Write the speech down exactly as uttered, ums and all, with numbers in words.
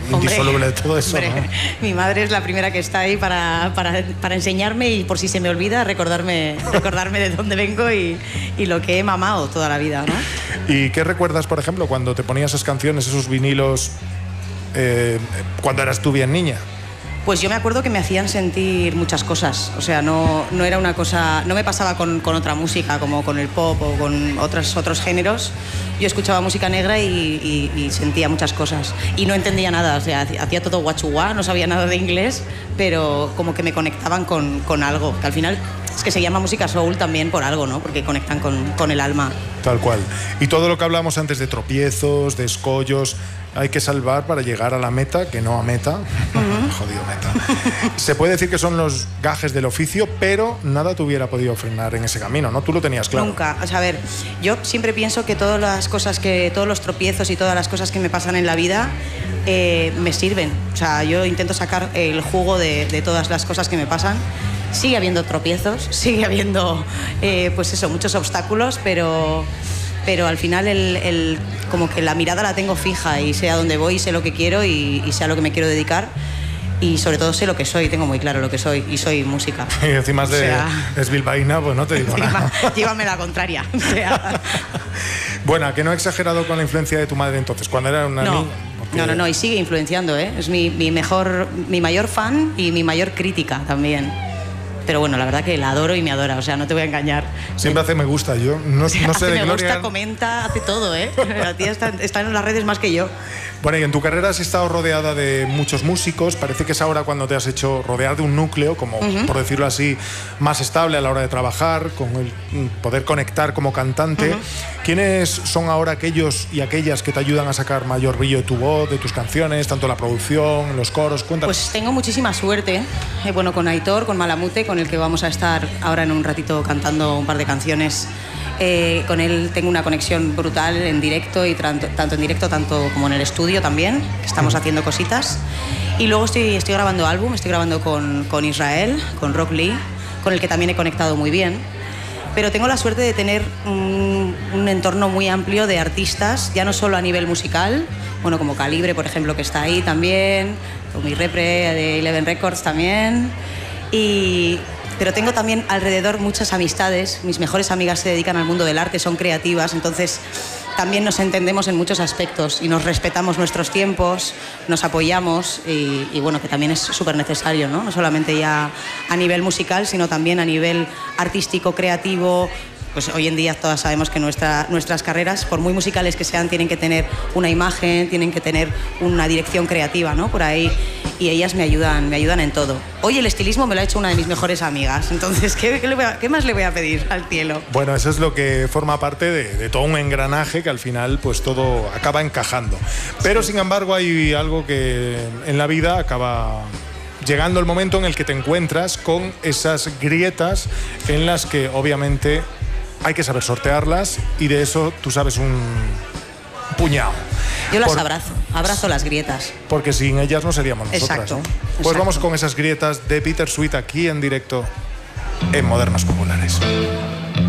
indisoluble de todo eso, hombre, ¿no? Mi madre es la primera que está ahí para, para, para enseñarme y por si se me olvida recordarme, recordarme de dónde vengo y, y lo que he mamado toda la vida, ¿no? ¿Y qué recuerdas, por ejemplo, cuando te ponías esas canciones, esos vinilos, eh, cuando eras tú bien niña? Pues yo me acuerdo que me hacían sentir muchas cosas, o sea, no, no era una cosa, no me pasaba con, con otra música, como con el pop o con otros, otros géneros. Yo escuchaba música negra y, y, y sentía muchas cosas y no entendía nada, o sea, hacía todo guachuá, no sabía nada de inglés, pero como que me conectaban con, con algo, que al final es que se llama música soul también por algo, ¿no? Porque conectan con, con el alma. Tal cual. Y todo lo que hablamos antes de tropiezos, de escollos, hay que salvar para llegar a la meta, que no a meta. Uh-huh. Jodido meta. Se puede decir que son los gajes del oficio, pero nada te hubiera podido frenar en ese camino, ¿no? Tú lo tenías claro. Nunca. O sea, a ver, yo siempre pienso que todas las cosas que, todos los tropiezos y todas las cosas que me pasan en la vida eh, me sirven. O sea, yo intento sacar el jugo de, de todas las cosas que me pasan. Sigue habiendo tropiezos, sigue habiendo, eh, pues eso, muchos obstáculos, pero... pero al final el, el, como que la mirada la tengo fija y sé a dónde voy, sé lo que quiero y, y sé a lo que me quiero dedicar y sobre todo sé lo que soy, tengo muy claro lo que soy y soy música. Y encima de, o sea, es bilbaína, pues no te digo encima, nada. Llévame la contraria. O sea. Bueno, que no he exagerado con la influencia de tu madre entonces, cuando era una no. niña. Porque... No, no, no, y sigue influenciando, ¿eh? Es mi, mi mejor, mi mayor fan y mi mayor crítica también. Pero bueno, la verdad que la adoro y me adora, o sea, no te voy a engañar. Siempre hace me gusta, yo no, o sea, no sé hace de me Gloria. gusta, comenta, hace todo, ¿eh? La tía está, está en las redes más que yo. Bueno, y en tu carrera has estado rodeada de muchos músicos. Parece que es ahora cuando te has hecho rodear de un núcleo, como uh-huh. por decirlo así, más estable a la hora de trabajar, con el poder conectar como cantante. Uh-huh. ¿Quiénes son ahora aquellos y aquellas que te ayudan a sacar mayor brillo de tu voz, de tus canciones, tanto la producción, los coros? Cuéntanos. Pues tengo muchísima suerte. Eh, bueno, con Aitor, con Malamute, con el que vamos a estar ahora en un ratito cantando un par de canciones. Eh, con él tengo una conexión brutal en directo y tanto, tanto en directo tanto como en el estudio también, que estamos haciendo cositas. Y luego estoy, estoy grabando álbum, estoy grabando con, con Israel, con Rock Lee, con el que también he conectado muy bien. Pero tengo la suerte de tener un, un entorno muy amplio de artistas, ya no solo a nivel musical, bueno, como Calibre, por ejemplo, que está ahí también, con mi repre de Eleven Records también. Y... pero tengo también alrededor muchas amistades, mis mejores amigas se dedican al mundo del arte, son creativas, entonces también nos entendemos en muchos aspectos y nos respetamos nuestros tiempos, nos apoyamos y, y bueno, que también es súper necesario, ¿no? No solamente ya a nivel musical, sino también a nivel artístico, creativo. Pues hoy en día todas sabemos que nuestra, nuestras carreras, por muy musicales que sean, tienen que tener una imagen, tienen que tener una dirección creativa, ¿no? Por ahí, y ellas me ayudan, me ayudan en todo. Hoy el estilismo me lo ha hecho una de mis mejores amigas, entonces, ¿qué, qué, le voy a, qué más le voy a pedir al cielo? Bueno, eso es lo que forma parte de, de todo un engranaje que al final pues todo acaba encajando. Pero sí. Sin embargo hay algo que en la vida acaba... llegando el momento en el que te encuentras con esas grietas en las que obviamente hay que saber sortearlas y de eso tú sabes un puñado. Yo las Por... abrazo, abrazo las grietas. Porque sin ellas no seríamos nosotras. Exacto, ¿no? Pues exacto. Vamos con esas grietas de Bittersweet aquí en directo en Modernas Populares.